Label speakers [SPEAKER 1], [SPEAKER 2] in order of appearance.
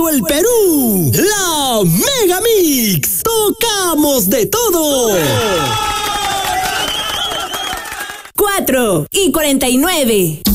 [SPEAKER 1] el Perú. La Mega Mix. Tocamos de todo.
[SPEAKER 2] 4:49.